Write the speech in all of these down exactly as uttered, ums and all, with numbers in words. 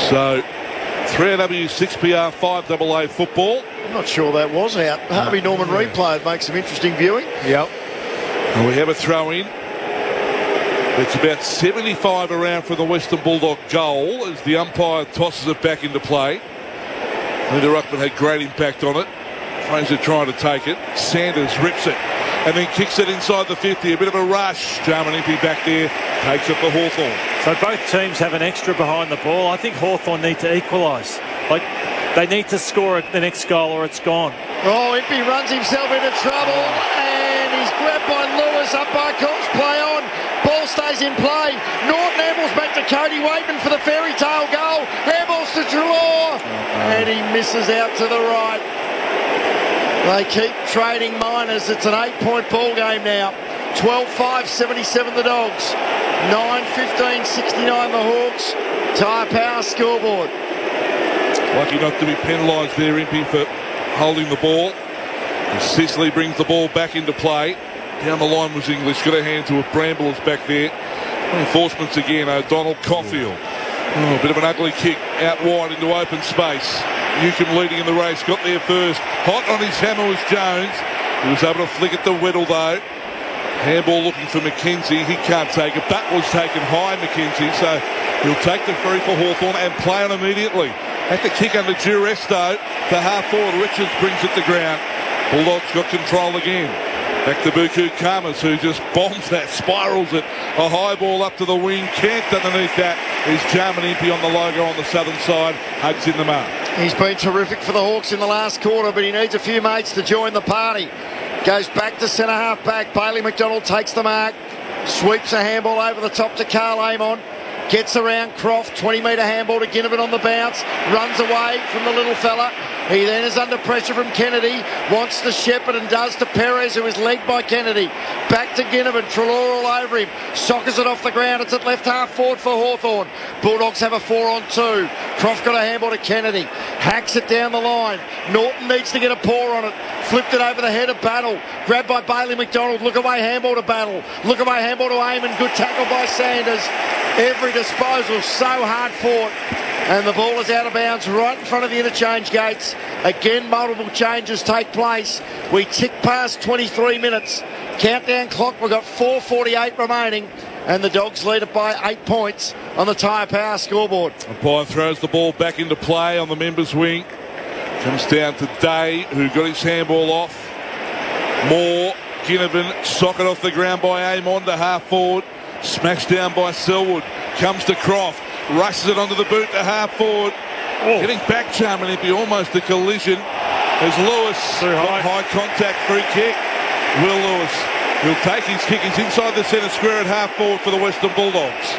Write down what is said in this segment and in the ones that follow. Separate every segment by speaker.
Speaker 1: So, three R W, six P R, five A A football.
Speaker 2: I'm not sure that was out. Harvey Norman replay would make some interesting viewing.
Speaker 3: Yep.
Speaker 1: And we have a throw in. It's about seventy-five around for the Western Bulldog goal as the umpire tosses it back into play. Linda Ruckman had great impact on it. Fraser trying to take it. Sanders rips it and then kicks it inside the fifty. A bit of a rush. Jarman Impey back there. Takes it for Hawthorn.
Speaker 4: So both teams have an extra behind the ball. I think Hawthorn need to equalise. Like, they need to score the next goal or it's gone.
Speaker 2: Oh, Impey runs himself into trouble and he's grabbed by Lewis. Umpire calls play on. Ball stays in play. Norton handballs back to Cody Waitman for the fairy tale goal. Handballs to Treloar. And he misses out to the right. They keep trading minors. It's an eight-point ball game now. twelve five, seventy-seven the Dogs. nine fifteen, sixty-nine the Hawks. Tyre Power scoreboard.
Speaker 1: Lucky not to be penalised there, Impey, for holding the ball. And Sicily brings the ball back into play. Down the line was English. Got a hand to it. Bramble is back there. Reinforcements again. O'Donnell, Caulfield. Oh, a bit of an ugly kick out wide into open space. Newcomb leading in the race. Got there first. Hot on his hammer was Jones. He was able to flick it to Weddle though. Handball looking for McKenzie. He can't take it. That was taken high, McKenzie. So he'll take the free for Hawthorn and play on immediately. At the kick under duress though. To half forward. Richards brings it to ground. Bulldogs got control again. Back to Buku Kamas, who just bombs that, spirals it. A high ball up to the wing. Camped underneath that is Jarman Impey on the logo on the southern side. Hugs in the mark.
Speaker 2: He's been terrific for the Hawks in the last quarter, but he needs a few mates to join the party. Goes back to centre half back. Bailey McDonald takes the mark. Sweeps a handball over the top to Carl Amon. Gets around Croft. twenty metre handball to Ginnivan on the bounce. Runs away from the little fella. He then is under pressure from Kennedy. Wants to shepherd and does to Perez, who is legged by Kennedy. Back to Ginnivan. Treloar all over him. Sockers it off the ground. It's at left half forward for Hawthorn. Bulldogs have a four on two. Croft got a handball to Kennedy. Hacks it down the line. Norton needs to get a paw on it. Flipped it over the head of Battle. Grabbed by Bailey McDonald. Look away handball to Battle. Look away handball to Eamon. Good tackle by Sanders. Every disposal so hard fought. And the ball is out of bounds right in front of the interchange gates. Again, multiple changes take place. We tick past twenty-three minutes. Countdown clock, we've got four forty-eight remaining. And the Dogs lead it by eight points on the Tyre Power scoreboard.
Speaker 1: Umpire throws the ball back into play on the members' wing. Comes down to Day, who got his handball off. Moore, Ginnivan, socket off the ground by Amon to half forward. Smashed down by Selwood. Comes to Croft. Rushes it onto the boot to half forward. Oh. Getting back Jarman Impey, almost a collision. As Lewis, high. high contact free kick. Will Lewis, he'll take his kick. He's inside the centre square at half forward for the Western Bulldogs.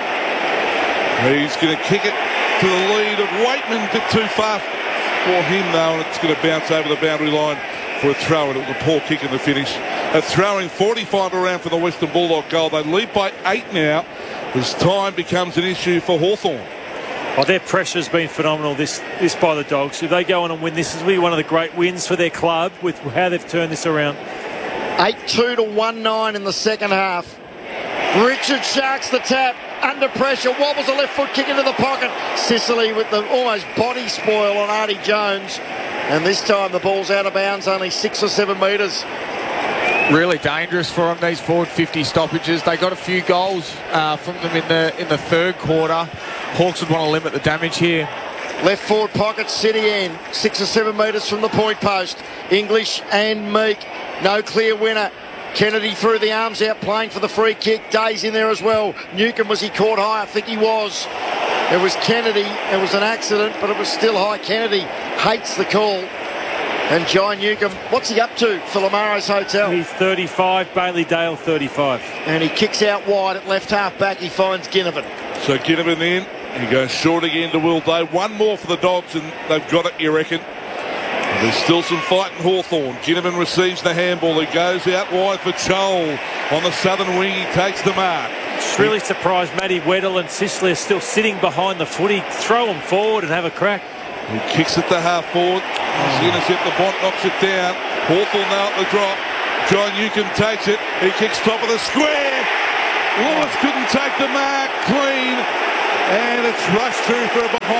Speaker 1: He's going to kick it to the lead of Waitman. A bit too far for him though, and it's going to bounce over the boundary line for a throw, and it was a poor kick in the finish. A throwing forty-five around for the Western Bulldog goal. They lead by eight now as time becomes an issue for Hawthorn.
Speaker 4: Oh, their pressure's been phenomenal this this by the Dogs. If they go on and win, this will be one of the great wins for their club with how they've turned this around.
Speaker 2: eight two to one nine in the second half. Richard Sharks the tap. Under pressure. Wobbles a left foot kick into the pocket. Sicily with the almost body spoil on Artie Jones. And this time the ball's out of bounds, only six or seven metres.
Speaker 3: Really dangerous for them, these forward fifty stoppages. They got a few goals uh, from them in the in the third quarter. Hawks would want to limit the damage here.
Speaker 2: Left forward pocket, City end. Six or seven metres from the point post. English and Meek. No clear winner. Kennedy threw the arms out, playing for the free kick. Day's in there as well. Newcomb, was he caught high? I think he was. It was Kennedy. It was an accident, but it was still high. Kennedy hates the call. And John Newcomb, what's he up to for Lamaro's Hotel?
Speaker 4: He's thirty-five, Bailey Dale thirty-five.
Speaker 2: And he kicks out wide at left half back. He finds Ginnivan.
Speaker 1: So Ginnivan in. He goes short again to Will Day. One more for the Dogs and they've got it, you reckon? And there's still some fight in Hawthorn. Ginnivan receives the handball. He goes out wide for Chol. On the southern wing, he takes the mark.
Speaker 4: It's really surprised Matty Weddle and Sicily are still sitting behind the footy. Throw them forward and have a crack.
Speaker 1: He kicks it to half forward. He's intercept the bont, knocks it down. Hawthorn now at the drop. John Newcomb takes it. He kicks top of the square. Lewis couldn't take the mark clean. And it's rushed through for a behind.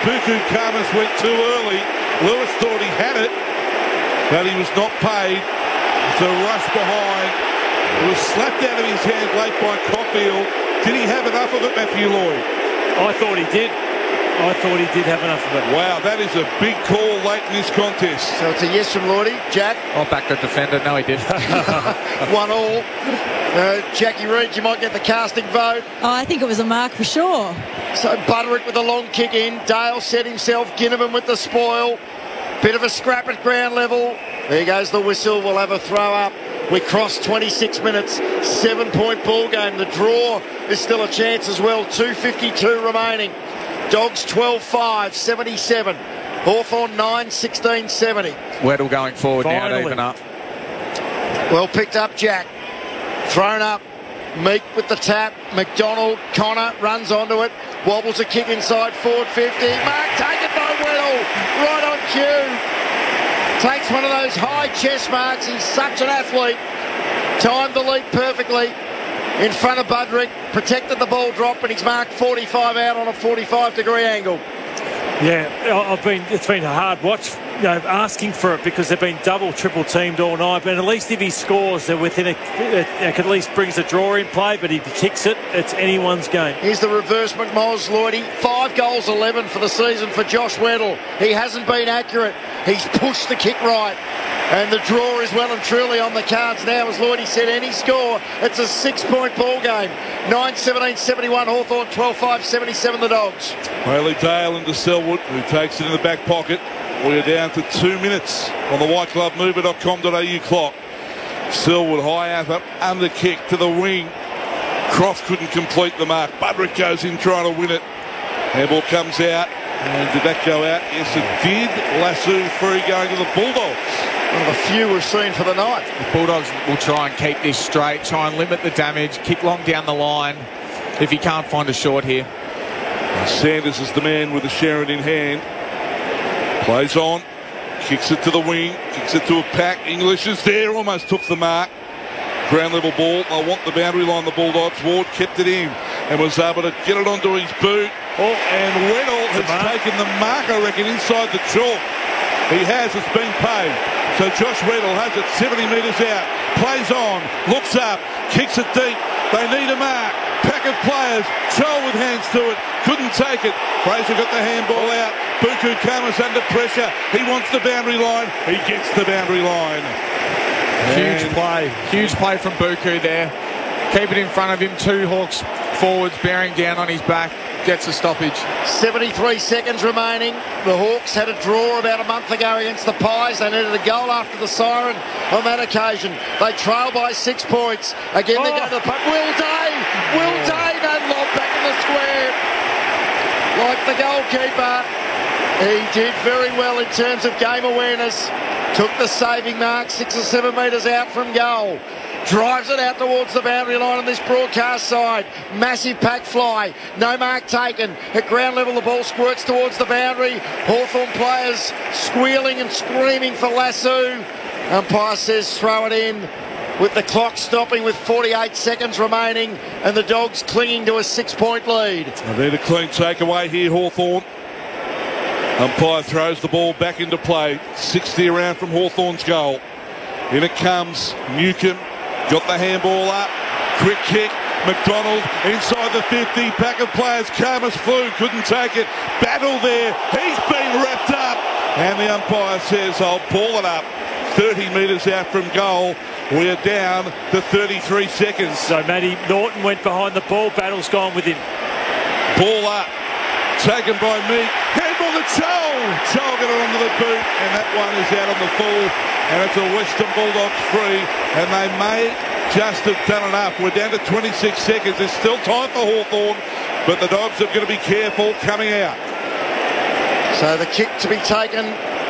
Speaker 1: Buku Khamis went too early. Lewis thought he had it, but he was not paid. It's a rush behind. It was slapped out of his hands late by Caulfield. Did he have enough of it, Matthew Lloyd?
Speaker 4: I thought he did. I thought he did have enough of it.
Speaker 1: Wow, that is a big call late in this contest.
Speaker 2: So it's a yes from Lloydie. Jack?
Speaker 3: I'll back the defender. No, he did.
Speaker 2: One all. Uh, Jackie Reid, you might get the casting vote.
Speaker 5: Oh, I think it was a mark for sure.
Speaker 2: So Butterick with the long kick in. Dale set himself. Ginnivan with the spoil. Bit of a scrap at ground level. There goes the whistle. We'll have a throw up. We crossed twenty-six minutes. Seven-point ball game. The draw is still a chance as well. two fifty-two remaining. Dogs twelve five, seventy-seven. Hawthorn nine sixteen, seventy.
Speaker 3: Weddle going forward now to
Speaker 4: Finally.
Speaker 3: even up.
Speaker 2: Well picked up, Jack. Thrown up. Meek with the tap. McDonald, Connor runs onto it. Wobbles a kick inside forward fifty. Mark taken by Weddle. Right on cue. Takes one of those high chest marks. He's such an athlete. Timed the leap perfectly. In front of Budrick. Protected the ball drop, and he's marked forty-five out on a forty-five degree angle.
Speaker 4: Yeah, I've been. It's been a hard watch, you know, asking for it because they've been double, triple teamed all night. But at least if he scores, they're within a. It, it at least brings a draw in play. But if he kicks it, it's anyone's game.
Speaker 2: Here's the reverse McMoz, Lloydie. Five goals, eleven for the season for Josh Weddle. He hasn't been accurate. He's pushed the kick right. And the draw is well and truly on the cards now. As Lloydie said, any score, it's a six-point ball game. nine seventeen seventy-one Hawthorn, twelve five seventy-seven the Dogs.
Speaker 1: Haley Dale into Selwood, who takes it in the back pocket. We're down to two minutes on the white glove mover dot com dot a u clock. Selwood high effort, under kick to the wing. Croft couldn't complete the mark. Budrick goes in trying to win it. Handball comes out. And did that go out? Yes, it did. Lasso free going to the Bulldogs.
Speaker 2: One of the few we've seen for the night.
Speaker 3: The Bulldogs will try and keep this straight, try and limit the damage, kick long down the line if he can't find a short here.
Speaker 1: And Sanders is the man with the Sharon in hand. Plays on, kicks it to the wing, kicks it to a pack. English is there, almost took the mark. Ground level ball. I want the boundary line, the Bulldogs. Ward kept it in and was able to get it onto his boot. Oh, and Weddle has taken the mark, I reckon, inside the chalk. He has, it's been paid. So Josh Weddle has it seventy metres out. Plays on, looks up, kicks it deep. They need a mark. Pack of players. Joel with hands to it. Couldn't take it. Fraser got the handball out. Buku Khamis under pressure. He wants the boundary line. He gets the boundary line.
Speaker 3: Huge
Speaker 1: And
Speaker 3: play. Huge play from Buku there. Keep it in front of him. Two Hawks forwards bearing down on his back. Gets a stoppage.
Speaker 2: seventy-three seconds remaining. The Hawks had a draw about a month ago against the Pies. They needed a goal after the siren on that occasion. They trail by six points. Again, they go to the punt. Will Day! Will Day! No lob back in the square. Like the goalkeeper, he did very well in terms of game awareness. Took the saving mark, six or seven metres out from goal. Drives it out towards the boundary line on this broadcast side. Massive pack fly. No mark taken. At ground level, the ball squirts towards the boundary. Hawthorn players squealing and screaming for Lasso. Umpire says throw it in. With the clock stopping with forty-eight seconds remaining and the Dogs clinging to a six-point lead.
Speaker 1: I need a clean takeaway here, Hawthorn. Umpire throws the ball back into play. sixty around from Hawthorn's goal. In it comes Newcomb. Got the handball up. Quick kick. McDonald inside the fifty. Pack of players. Khamis flew. Couldn't take it. Battle there. He's been wrapped up. And the umpire says, I'll ball it up. thirty metres out from goal. We're down to thirty-three seconds.
Speaker 4: So Matty Norton went behind the ball. Battle's gone with him.
Speaker 1: Ball up. Taken by me. Handball to Joel. Joel got it onto the boot. And that one is out on the full. And it's a Western Bulldogs free. And they may just have done enough. We're down to twenty-six seconds. There's still time for Hawthorn. But the Dogs are going to be careful coming out.
Speaker 2: So the kick to be taken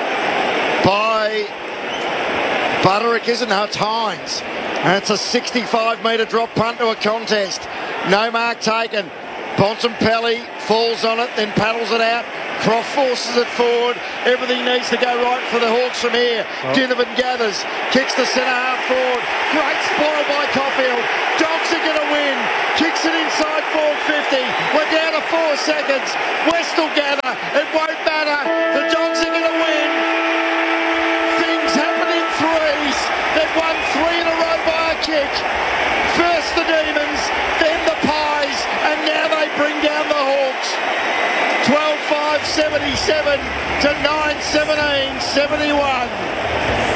Speaker 2: by Butterick, isn't it? It's Hines. And it's a sixty-five metre drop punt to a contest. No mark taken. Bontempelli falls on it, then paddles it out. Croft forces it forward. Everything needs to go right for the Hawks from here. Oh. Ginnivan gathers, kicks the centre half forward. Great spoil by Caulfield. Dogs are going to win. Kicks it inside forward fifty. We're down to four seconds. West will gather. It won't batter. The Dogs are going to win. Things happen in threes. They've won three in a row by a kick. First the Demons, then the Pies, and now they bring down the Hawks. twelve five seventy-seven to nine seventeen seventy-one.